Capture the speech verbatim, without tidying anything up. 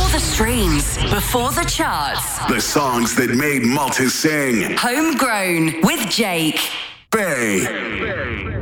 the streams, before the charts. The songs that made Malta sing. Homegrown with Jake. Bay.